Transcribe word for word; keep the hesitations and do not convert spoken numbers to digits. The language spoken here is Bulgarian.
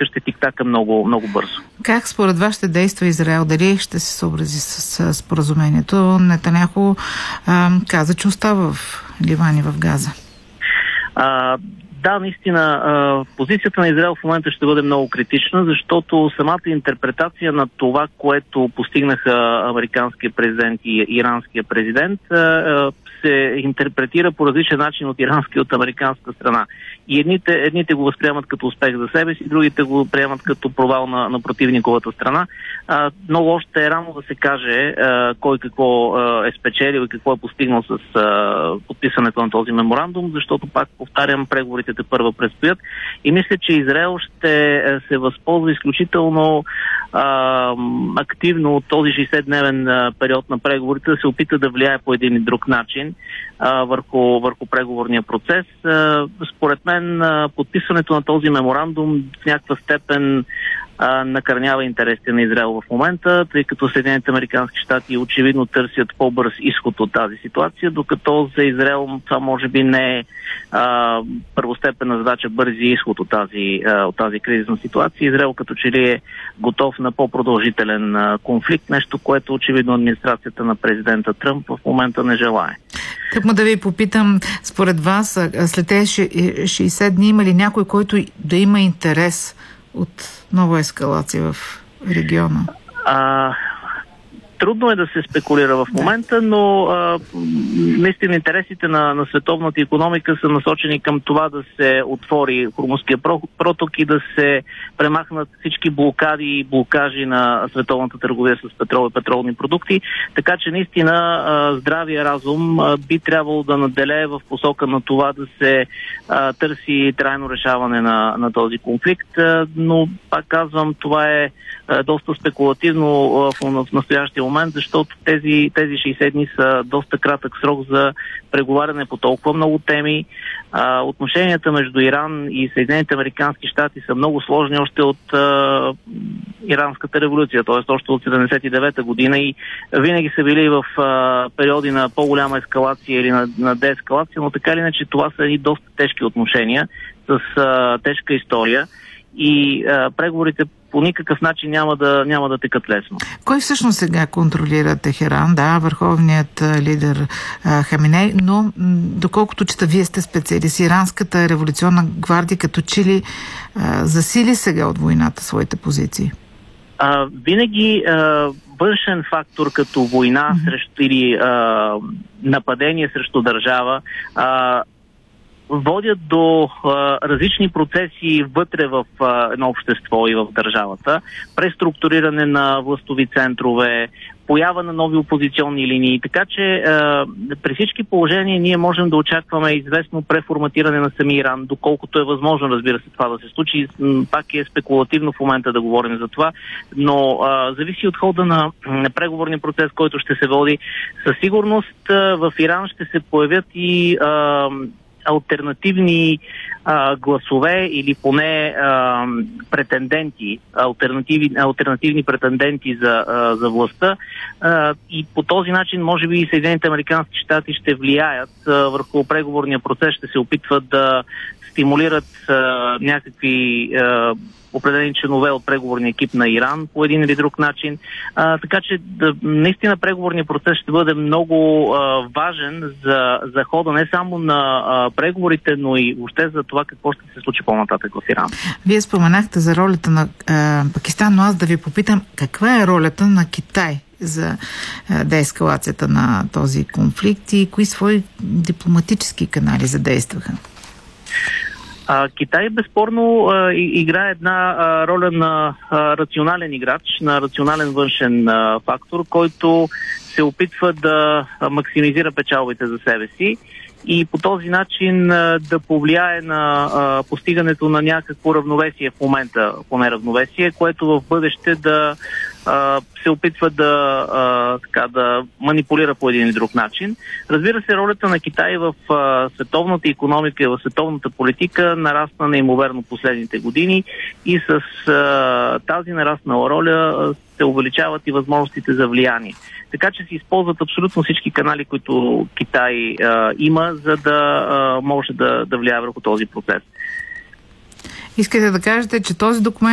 економика ще тиктака много, много бързо. Как според вас ще действа Израел? Дали ще се съобрази с споразумението? Нетаняху а, каза, че остава в Ливан и в Газа. А, Да, наистина, позицията на Израел в момента ще бъде много критична, защото самата интерпретация на това, което постигнаха американския президент и иранския президент, се интерпретира по различен начин от иранска и от американска страна. И едните, едните го възприемат като успех за себе си, другите го приемат като провал на, на противниковата страна. А, много още е рано да се каже а, кой какво а, е спечелил и какво е постигнал с а, подписането на този меморандум, защото, пак повтарям, преговорите те първа предстоят. И мисля, че Израел ще се възползва изключително а, активно от този шейсетдневен период на преговорите, да се опита да влияе по един и друг начин а, върху, върху преговорния процес. А, според мен а, подписването на този меморандум в някаква степен а, накърнява интересите на Израел в момента, тъй като Съединените американски щати очевидно търсят по-бърз изход от тази ситуация, докато за Израел това може би не е а, първостепенна задача бързи изход от тази, а, от тази кризисна ситуация. Израел като че ли е готов на по-продължителен а, конфликт, нещо, което очевидно администрацията на президента Тръмп в момента не желае. Тъкмо да ви попитам, според вас, след тези шейсет дни има ли някой, който да има интерес от нова ескалация в региона? А, трудно е да се спекулира в момента, но а, наистина интересите на, на световната икономика са насочени към това да се отвори Хормузския проток и да се премахнат всички блокади и блокажи на световната търговия с петрол и петролни продукти. Така че наистина а, здравия разум а, би трябвало да наделее в посока на това да се а, търси трайно решаване на, на този конфликт. А, но, пак казвам, това е а, доста спекулативно а, в, в настоящия момент, защото тези, тези шейсет дни са доста кратък срок за преговаряне по толкова много теми. А, отношенията между Иран и Съединените американски щати са много сложни още от а, иранската революция, т.е. още от седемдесет и девета година, и винаги са били в а, периоди на по-голяма ескалация или на, на деескалация, но така или иначе това са и доста тежки отношения с а, тежка история и а, преговорите по никакъв начин няма да, няма да текат лесно. Кой всъщност сега контролира Техеран? Да, върховният лидер а, Хаминей, но м- доколкото чета, вие сте специалист, Иранската революционна гвардия като че ли а, засили сега от войната своите позиции? А, винаги а, външен фактор като война mm-hmm. срещу или а, нападение срещу държава а, водят до а, различни процеси вътре в а, едно общество и в държавата. Преструктуриране на властови центрове, поява на нови опозиционни линии. Така че а, при всички положения ние можем да очакваме известно преформатиране на самия Иран, доколкото е възможно, разбира се, това да се случи. Пак е спекулативно в момента да говорим за това, но а, зависи от хода на, на преговорния процес, който ще се води. Със сигурност а, в Иран ще се появят и а, алтернативни а, гласове или поне а, претенденти, алтернативни, алтернативни претенденти за, а, за властта а, и по този начин може би и Съединените американски щати ще влияят а, върху преговорния процес, ще се опитват да стимулират а, някакви а, определени членове от преговорния екип на Иран по един или друг начин. А, така че да, наистина преговорният процес ще бъде много а, важен за, за хода не само на а, преговорите, но и въобще за това какво ще се случи по-нататък в Иран. Вие споменахте за ролята на а, Пакистан, но аз да ви попитам каква е ролята на Китай за а, деескалацията на този конфликт и кои свои дипломатически канали задействаха? А, Китай безспорно а, и, играе една а, роля на а, рационален играч, на рационален външен а, фактор, който се опитва да максимизира печалбите за себе си и по този начин а, да повлияе на а, постигането на някакво равновесие в момента, поне равновесие, което в бъдеще да а, се опитва да, а, така, да манипулира по един или друг начин. Разбира се, ролята на Китай в а, световната икономика и в световната политика нарасна неимоверно последните години и с а, тази нараснала роля се увеличават и възможностите за влияние. Така че се използват абсолютно всички канали, които Китай а, има, за да а, може да, да влияе върху този процес. Искате да кажете, че този документ